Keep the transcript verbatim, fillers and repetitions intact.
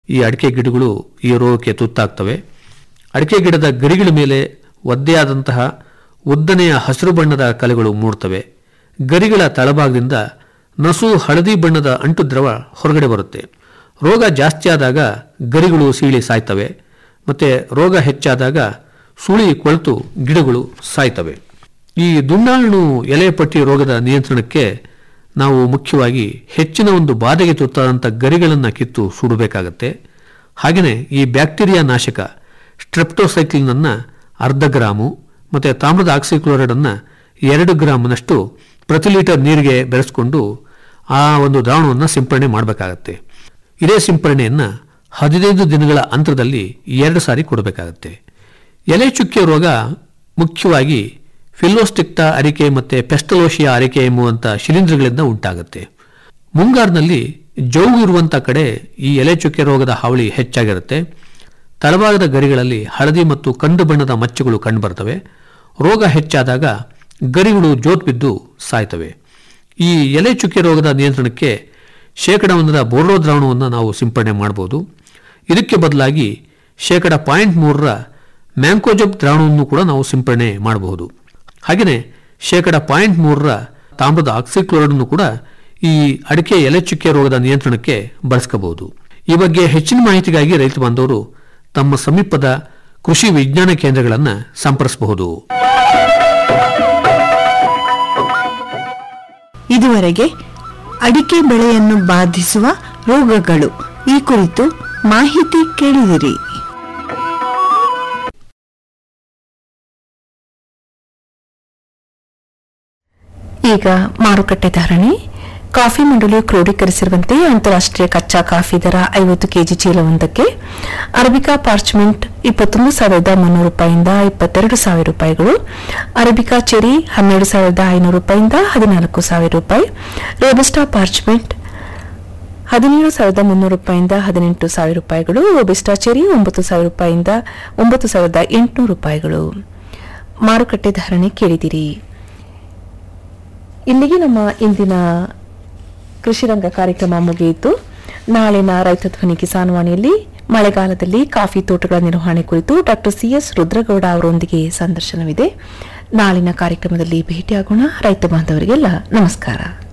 ಈ ಅಡಿಕೆ ಗಿಡಗಳು ಈ ರೋಗಕ್ಕೆ ತುತ್ತಾಗ್ತವೆ. ಅಡಿಕೆ ಗಿಡದ ಗರಿಗಳ ಮೇಲೆ ಒದ್ದೆಯಾದಂತಹ ಉದ್ದನೆಯ ಹಸಿರು ಬಣ್ಣದ ಕಲೆಗಳು ಮೂಡ್ತವೆ. ಗರಿಗಳ ತಳಭಾಗದಿಂದ ನಸು ಹಳದಿ ಬಣ್ಣದ ಅಂಟು ದ್ರವ ಹೊರಗಡೆ ಬರುತ್ತೆ. ರೋಗ ಜಾಸ್ತಿ ಆದಾಗ ಗರಿಗಳು ಸೀಳಿ ಸಾಯ್ತವೆ. ಮತ್ತು ರೋಗ ಹೆಚ್ಚಾದಾಗ ಸುಳಿ ಕೊಳೆತು ಗಿಡಗಳು ಸಾಯ್ತವೆ. ಈ ದುಂಡಾಣು ಎಲೆ ಪಟ್ಟಿ ರೋಗದ ನಿಯಂತ್ರಣಕ್ಕೆ ನಾವು ಮುಖ್ಯವಾಗಿ ಹೆಚ್ಚಿನ ಒಂದು ಬಾಧೆಗೆ ತುತ್ತಾದಂಥ ಗರಿಗಳನ್ನು ಕಿತ್ತು ಸುಡಬೇಕಾಗತ್ತೆ. ಹಾಗೆಯೇ ಈ ಬ್ಯಾಕ್ಟೀರಿಯಾ ನಾಶಕ ಸ್ಟ್ರೆಪ್ಟೋಸೈಕ್ಲಿನನ್ನು ಅರ್ಧ ಗ್ರಾಮು ಮತ್ತು ತಾಮ್ರದ ಆಕ್ಸಿಕ್ಲೋರೈಡನ್ನು ಎರಡು ಗ್ರಾಮ್ನಷ್ಟು ಪ್ರತಿ ಲೀಟರ್ ನೀರಿಗೆ ಬೆರೆಸ್ಕೊಂಡು ಆ ಒಂದು ದ್ರಾವಣವನ್ನು ಸಿಂಪರಣೆ ಮಾಡಬೇಕಾಗತ್ತೆ. ಇದೇ ಸಿಂಪರಣೆಯನ್ನು ಹದಿನೈದು ದಿನಗಳ ಅಂತರದಲ್ಲಿ ಎರಡು ಸಾರಿ ಕೊಡಬೇಕಾಗತ್ತೆ. ಎಲೆ ಚುಕ್ಕೆ ರೋಗ ಮುಖ್ಯವಾಗಿ ಫಿಲ್ಲೋಸ್ಟಿಕ್ಟಾ ಅರಿಕೆ ಮತ್ತು ಪೆಸ್ಟಲೋಷಿಯಾ ಅರಿಕೆ ಎಂಬುವಂಥ ಶಿಲೀಂಧ್ರಗಳಿಂದ ಉಂಟಾಗುತ್ತೆ. ಮುಂಗಾರಿನಲ್ಲಿ ಜೌಗು ಇರುವಂಥ ಕಡೆ ಈ ಎಲೆ ಚುಕ್ಕೆ ರೋಗದ ಹಾವಳಿ ಹೆಚ್ಚಾಗಿರುತ್ತೆ. ತಳಭಾಗದ ಗರಿಗಳಲ್ಲಿ ಹಳದಿ ಮತ್ತು ಕಂದು ಬಣ್ಣದ ಮಚ್ಚೆಗಳು ಕಂಡುಬರ್ತವೆ. ರೋಗ ಹೆಚ್ಚಾದಾಗ ಗರಿಗಳು ಜೋತ್ ಬಿದ್ದು ಸಾಯ್ತವೆ. ಈ ಎಲೆ ಚುಕ್ಕೆ ರೋಗದ ನಿಯಂತ್ರಣಕ್ಕೆ ಶೇಕಡ ಒಂದರ ಬೋರ್ಡೋ ದ್ರಾವಣವನ್ನು ನಾವು ಸಿಂಪರಣೆ ಮಾಡಬಹುದು. ಇದಕ್ಕೆ ಬದಲಾಗಿ ಶೇಕಡ ಪಾಯಿಂಟ್ ಮೂರರ ಮ್ಯಾಂಕೋಜಬ್ ದ್ರಾವಣವನ್ನು ಕೂಡ ನಾವು ಸಿಂಪರಣೆ ಮಾಡಬಹುದು. ಹಾಗೆಯೇ ಶೇಕಡ ಪಾಯಿಂಟ್ ಮೂರರ ತಾಮ್ರದ ಆಕ್ಸಿಕ್ಲೋರೈಡನ್ನು ಕೂಡ ಈ ಅಡಿಕೆ ಎಲೆ ಚುಕ್ಕೆ ರೋಗದ ನಿಯಂತ್ರಣಕ್ಕೆ ಬಳಸ್ಕೋಬಹುದು. ಈ ಬಗ್ಗೆ ಹೆಚ್ಚಿನ ಮಾಹಿತಿಗಾಗಿ ರೈತ ಬಾಂಧವರು ತಮ್ಮ ಸಮೀಪದ ಕೃಷಿ ವಿಜ್ಞಾನ ಕೇಂದ್ರಗಳನ್ನು ಸಂಪರ್ಕಿಸಬಹುದು. ಇದುವರೆಗೆ ಅಡಿಕೆ ಬೆಳೆಯನ್ನು ಬಾಧಿಸುವ ರೋಗಗಳು ಈ ಕುರಿತು ಮಾಹಿತಿ ಕೇಳಿದಿರಿ. ಈಗ ಮಾರುಕಟ್ಟೆ ಧಾರಣೆ. ಕಾಫಿ ಮಂಡಳಿಯು ಕ್ರೋಢೀಕರಿಸಿರುವಂತೆ ಅಂತಾರಾಷ್ಟ್ರೀಯ ಕಚ್ಚಾ ಕಾಫಿ ದರ ಐವತ್ತು ಕೆಜಿ ಚೀಲವೊಂದಕ್ಕೆ ಅರಬಿಕಾ ಪಾರ್ಚ್ಮೆಂಟ್ ಇಪ್ಪತ್ತೊಂದು ಸಾವಿರದ ಮುನ್ನೂರು ರೂಪಾಯಿಂದ ಇಪ್ಪತ್ತೆರಡು ಸಾವಿರ ರೂಪಾಯಿಗಳು, ಅರಬಿಕಾ ಚೆರಿ ಹನ್ನೆರಡು ಸಾವಿರದ ಐನೂರು ರೂಪಾಯಿಂದ ಹದಿನಾಲ್ಕು ಸಾವಿರ ರೂಪಾಯಿ, ರೋಬಸ್ಟಾ ಪಾರ್ಚ್ಮೆಂಟ್ ಹದಿನೇಳು ಸಾವಿರದ ಮುನ್ನೂರು ರೂಪಾಯಿಂದ ಹದಿನೆಂಟು ಸಾವಿರ ರೂಪಾಯಿಗಳು, ರೋಬಸ್ಟಾ ಚೆರಿ ಒಂಬತ್ತು ಸಾವಿರ ರೂಪಾಯಿಂದ ಒಂಬತ್ತು ಸಾವಿರದ ಎಂಟುನೂರು ರೂಪಾಯಿಗಳು. ಮಾರುಕಟ್ಟೆ ಧಾರಣೆ ಕೇಳಿದಿರಿ. ಇಲ್ಲಿಗೆ ನಮ್ಮ ಇಂದಿನ ಕೃಷಿರಂಗ ಕಾರ್ಯಕ್ರಮ ಮುಗಿಯಿತು. ನಾಳಿನ ರೈತ ಧ್ವನಿ ಕಿಸಾನ್ ವಾಣಿಯಲ್ಲಿ ಮಳೆಗಾಲದಲ್ಲಿ ಕಾಫಿ ತೋಟಗಳ ನಿರ್ವಹಣೆ ಕುರಿತು ಡಾಕ್ಟರ್ ಸಿಎಸ್ ರುದ್ರಗೌಡ ಅವರೊಂದಿಗೆ ಸಂದರ್ಶನವಿದೆ. ನಾಳಿನ ಕಾರ್ಯಕ್ರಮದಲ್ಲಿ ಭೇಟಿಯಾಗೋಣ. ರೈತ ಬಾಂಧವರಿಗೆಲ್ಲ ನಮಸ್ಕಾರ.